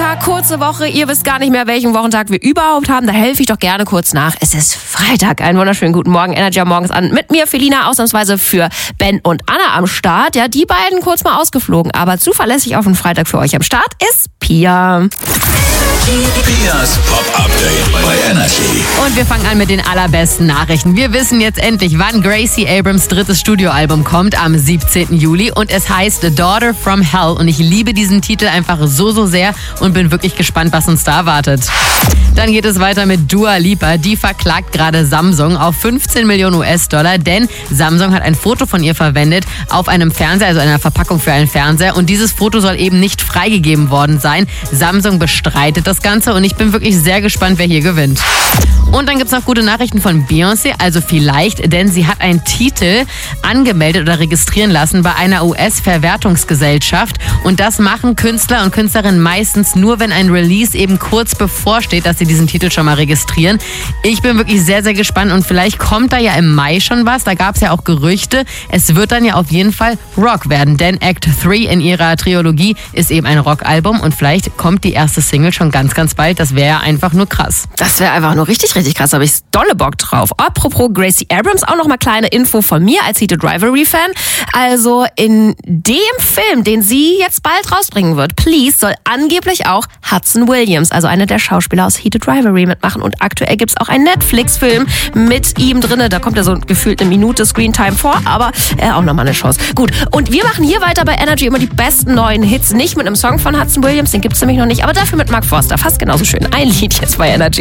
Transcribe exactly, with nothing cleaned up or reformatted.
Montag, kurze Woche. Ihr wisst gar nicht mehr, welchen Wochentag wir überhaupt haben. Da helfe ich doch gerne kurz nach. Es ist Freitag. Einen wunderschönen guten Morgen. Energy morgens an. Mit mir, Felina, ausnahmsweise für Ben und Anna am Start. Ja, die beiden kurz mal ausgeflogen. Aber zuverlässig auf den Freitag für euch am Start ist Pia. Pias Pop-Update bei Energy. Und wir fangen an mit den allerbesten Nachrichten. Wir wissen jetzt endlich, wann Gracie Abrams' drittes Studioalbum kommt, am siebzehnten Juli. Und es heißt The Daughter from Hell. Und ich liebe diesen Titel einfach so, so sehr und bin wirklich gespannt, was uns da erwartet. Dann geht es weiter mit Dua Lipa. Die verklagt gerade Samsung auf fünfzehn Millionen U S-Dollar, denn Samsung hat ein Foto von ihr verwendet auf einem Fernseher, also einer Verpackung für einen Fernseher. Und dieses Foto soll eben nicht freigegeben worden sein. Samsung bestreitet das Ganze und ich bin wirklich sehr gespannt, wer hier gewinnt. Und dann gibt es noch gute Nachrichten von Beyoncé, also vielleicht, denn sie hat einen Titel angemeldet oder registrieren lassen bei einer U S-Verwertungsgesellschaft. Und das machen Künstler und Künstlerinnen meistens nur, wenn ein Release eben kurz bevorsteht, dass sie diesen Titel schon mal registrieren. Ich bin wirklich sehr, sehr gespannt und vielleicht kommt da ja im Mai schon was. Da gab es ja auch Gerüchte. Es wird dann ja auf jeden Fall Rock werden, denn Act drei in ihrer Trilogie ist eben ein Rockalbum und vielleicht kommt die erste Single schon ganz, ganz bald. Das wäre ja einfach nur krass. Das wäre einfach nur richtig, richtig krass. Da habe ich dolle Bock drauf. Apropos Gracie Abrams, auch noch mal kleine Info von mir als Heated Rivalry-Fan. Also in dem Film, den sie jetzt bald rausbringen wird, Please, soll angeblich auch Hudson Williams, also einer der Schauspieler aus Heated Rivalry, mitmachen. Und aktuell gibt's auch einen Netflix-Film mit ihm drinne. Da kommt er so gefühlt eine Minute Screentime vor, aber äh, auch nochmal eine Chance. Gut, und wir machen hier weiter bei Energy immer die besten neuen Hits. Nicht mit einem Song von Hudson Williams, den gibt's nämlich noch nicht, aber dafür mit Mark Forster. Fast genauso schön. Ein Lied jetzt bei Energy.